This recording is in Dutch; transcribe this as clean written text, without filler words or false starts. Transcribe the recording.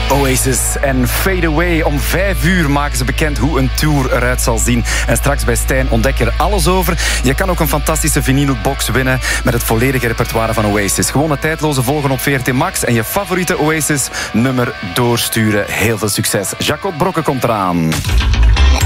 Oasis en Fade Away. Om 5:00 maken ze bekend hoe een tour eruit zal zien. En straks bij Stijn ontdek je er alles over. Je kan ook een fantastische vinylbox winnen met het volledige repertoire van Oasis. Gewoon het tijdloze volgen op VRT Max en je favoriete Oasis-nummer doorsturen. Heel veel succes. Jacob Brokken komt eraan.